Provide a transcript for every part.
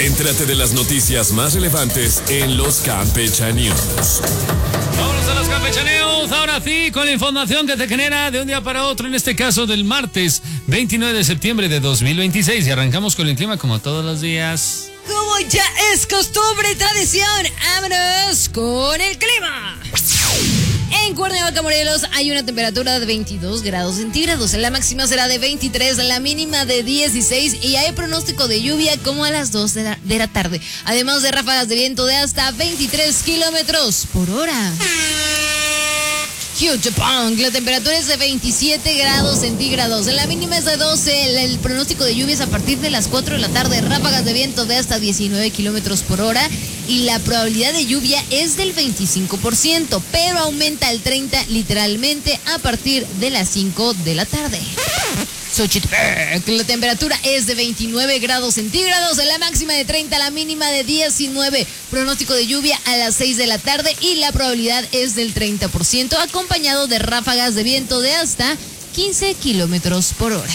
Entrate de las noticias más relevantes en Los Campechaneos. Vámonos a Los Campechaneos, ahora sí, con la información que te genera de un día para otro, en este caso del martes 29 de septiembre de 2026. Y arrancamos con el clima como todos los días. Como ya es costumbre y tradición, vámonos con el clima. En Cuernavaca, Morelos, hay una temperatura de 22 grados centígrados. La máxima será de 23, la mínima de 16 y hay pronóstico de lluvia como a las 2 de la tarde. Además de ráfagas de viento de hasta 23 kilómetros por hora. Jutepunk, la temperatura es de 27 grados centígrados, la mínima es de 12, el pronóstico de lluvias a partir de las 4 de la tarde, ráfagas de viento de hasta 19 kilómetros por hora y la probabilidad de lluvia es del 25%, pero aumenta al 30% literalmente a partir de las 5 de la tarde. Xochitepec, la temperatura es de 29 grados centígrados, la máxima de 30, la mínima de 19, pronóstico de lluvia a las 6 de la tarde y la probabilidad es del 30%, acompañado de ráfagas de viento de hasta 15 kilómetros por hora.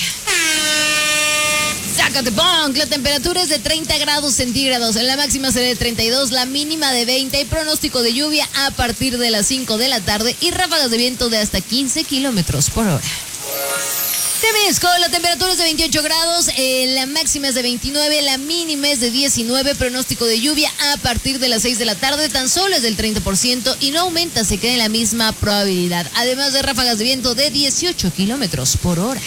Zacatepec, la temperatura es de 30 grados centígrados, la máxima será de 32, la mínima de 20 y pronóstico de lluvia a partir de las 5 de la tarde y ráfagas de viento de hasta 15 kilómetros por hora. Temisco, la temperatura es de 28 grados, la máxima es de 29, la mínima es de 19, pronóstico de lluvia a partir de las 6 de la tarde, tan solo es del 30% y no aumenta, se queda en la misma probabilidad, además de ráfagas de viento de 18 kilómetros por hora.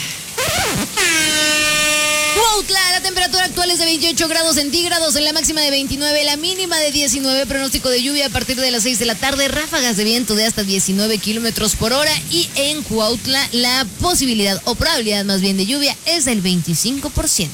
Cuautla, la temperatura actual es de 28 grados centígrados, la máxima de 29, la mínima de 19, pronóstico de lluvia a partir de las 6 de la tarde, ráfagas de viento de hasta 19 kilómetros por hora y en Cuautla la posibilidad o probabilidad más bien de lluvia es del 25%.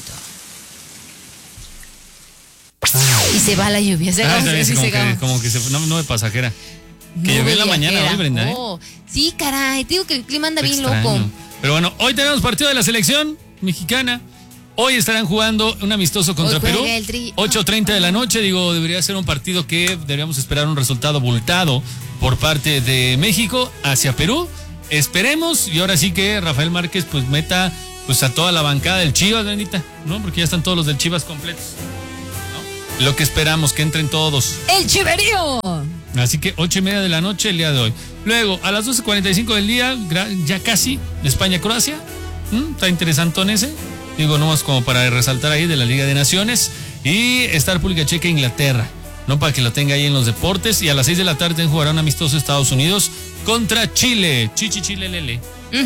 Y se va la lluvia, como que no de pasajera. Que llovió en la mañana hoy, Brenda. Sí, caray, te digo que el clima anda bien extraño. loco. Pero bueno, hoy tenemos partido de la selección mexicana. Hoy estarán jugando un amistoso contra Perú, 8:30 de la noche. Debería ser un partido que deberíamos esperar un resultado abultado por parte de México hacia Perú. Esperemos, y ahora sí que Rafael Márquez pues meta pues a toda la bancada del Chivas, bendita, ¿no? Porque ya están todos los del Chivas completos, ¿no? Lo que esperamos, que entren todos. ¡El chiverío! Así que 8:30 de la noche el día de hoy. Luego, a las 12:45 del día, ya casi, España-Croacia. Está interesantón ese. Nomás como para resaltar ahí de la Liga de Naciones. Y está República Checa e Inglaterra, ¿no? Para que lo tenga ahí en los deportes. Y a las 6 de la tarde jugará un amistoso Estados Unidos contra Chile. Chile, lele.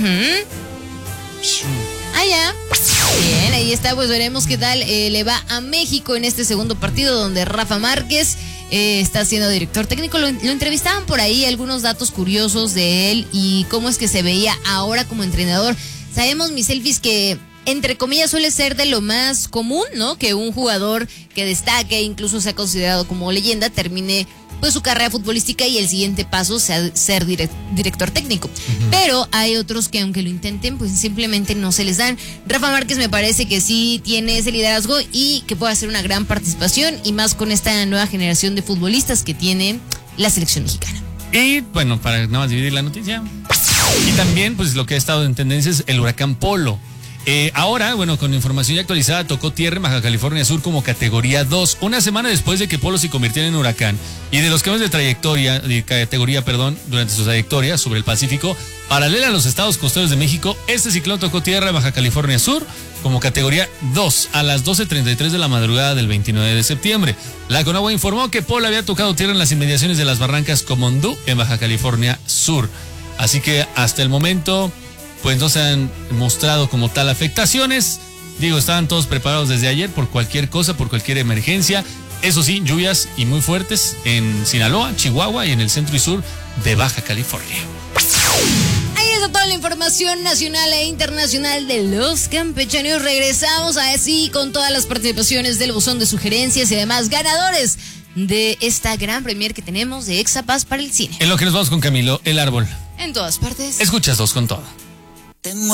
Ya. Bien, ahí está, pues veremos qué tal le va a México en este segundo partido donde Rafa Márquez está siendo director técnico. Lo entrevistaban por ahí, algunos datos curiosos de él y cómo es que se veía ahora como entrenador. Sabemos, mis selfies, que entre comillas suele ser de lo más común, ¿no? Que un jugador que destaque, incluso sea considerado como leyenda, termine pues su carrera futbolística y el siguiente paso sea ser director técnico. Pero hay otros que aunque lo intenten, pues simplemente no se les dan. Rafa Márquez me parece que sí tiene ese liderazgo y que puede hacer una gran participación y más con esta nueva generación de futbolistas que tiene la selección mexicana. Y bueno, para nada más dividir la noticia. Y también pues lo que ha estado en tendencia es el huracán Polo. Ahora, bueno, con información ya actualizada, tocó tierra en Baja California Sur como categoría 2, una semana después de que Polo se convirtiera en huracán. Y de los cambios de categoría, durante su trayectoria sobre el Pacífico, paralela a los estados costeros de México, este ciclón tocó tierra en Baja California Sur como categoría 2 a las 12:33 de la madrugada del 29 de septiembre. La Conagua informó que Polo había tocado tierra en las inmediaciones de las barrancas Comondú en Baja California Sur. Así que hasta el momento pues no se han mostrado como tal afectaciones. Estaban todos preparados desde ayer por cualquier cosa, por cualquier emergencia. Eso sí, lluvias y muy fuertes en Sinaloa, Chihuahua y en el centro y sur de Baja California. Ahí está toda la información nacional e internacional de Los Campechaneos. Regresamos así con todas las participaciones del buzón de sugerencias y además ganadores de esta gran premier que tenemos de Exapaz para el cine. En lo que nos vamos con Camilo, El Árbol. En todas partes. Escuchas Dos con Todo.